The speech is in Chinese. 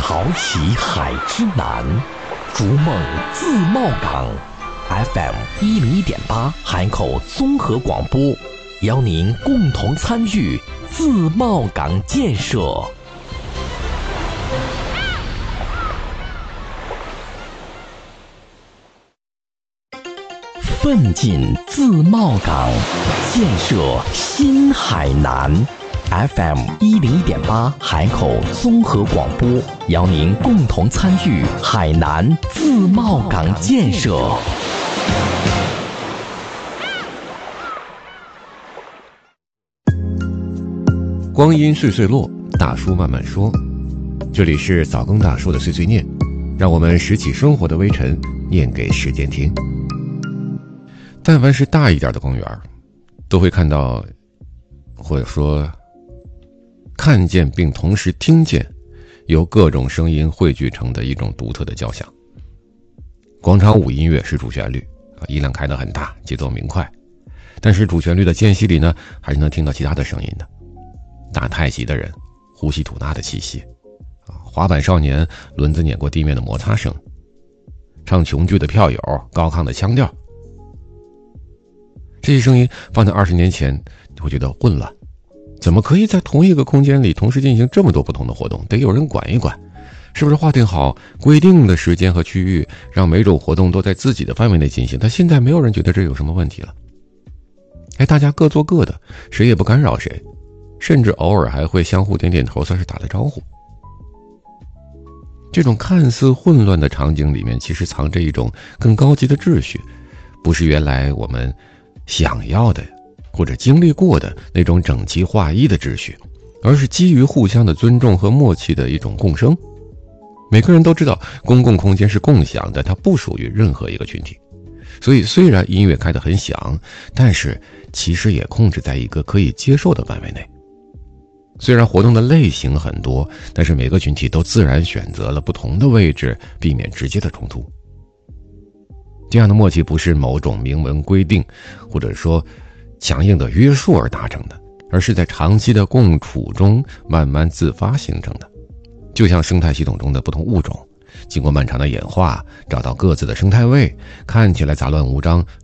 潮起海之南，逐梦自贸港。FM101.8海口综合广播，邀您共同参与自贸港建设。奋进自贸港，建设新海南。FM101.8海口综合广播，邀您共同参与海南自贸港建设。 光阴岁岁落，大叔慢慢说。这里是早更大叔的碎碎念，让我们拾起生活的微尘，念给时间听。但凡是大一点的公园，都会看到，或者说看见并同时听见由各种声音汇聚成的一种独特的交响。广场舞音乐是主旋律，音量开得很大，节奏明快，但是主旋律的间隙里呢，还是能听到其他的声音的。打太极的人呼吸吐纳的气息，滑板少年轮子碾过地面的摩擦声，唱琼剧的票友高亢的腔调。这些声音放在20年前就会觉得混乱，怎么可以在同一个空间里同时进行这么多不同的活动？得有人管一管，是不是划定好规定的时间和区域，让每种活动都在自己的范围内进行？但现在没有人觉得这有什么问题了。大家各做各的，谁也不干扰谁，甚至偶尔还会相互点点头，算是打了招呼。这种看似混乱的场景里面，其实藏着一种更高级的秩序，不是原来我们想要的或者经历过的那种整齐划一的秩序，而是基于互相的尊重和默契的一种共生。每个人都知道公共空间是共享的，它不属于任何一个群体，所以虽然音乐开得很响，但是其实也控制在一个可以接受的范围内。虽然活动的类型很多，但是每个群体都自然选择了不同的位置，避免直接的冲突。这样的默契不是某种明文规定或者说强硬的约束而达成的，而是在长期的共处中慢慢自发形成的。就像生态系统中的不同物种，经过漫长的演化，找到各自的生态位，看起来杂乱无章，